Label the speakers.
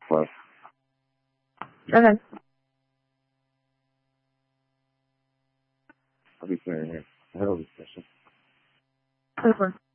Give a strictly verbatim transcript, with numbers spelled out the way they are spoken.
Speaker 1: Bye.
Speaker 2: Okay.
Speaker 1: I'll be saying here. I have a question.
Speaker 2: Over.